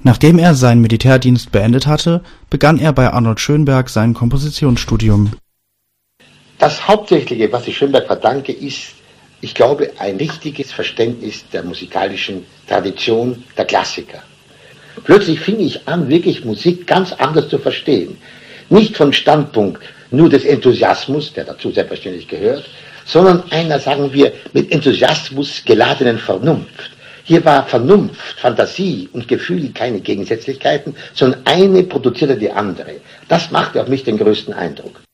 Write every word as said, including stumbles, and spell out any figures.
Nachdem er seinen Militärdienst beendet hatte, begann er bei Arnold Schönberg sein Kompositionsstudium. Das Hauptsächliche, was ich Schönberg verdanke, ist, ich glaube, ein richtiges Verständnis der musikalischen Tradition der Klassiker. Plötzlich fing ich an, wirklich Musik ganz anders zu verstehen. Nicht vom Standpunkt nur des Enthusiasmus, der dazu selbstverständlich gehört, sondern einer, sagen wir, mit Enthusiasmus geladenen Vernunft. Hier war Vernunft, Fantasie und Gefühl keine Gegensätzlichkeiten, sondern eine produzierte die andere. Das machte auf mich den größten Eindruck.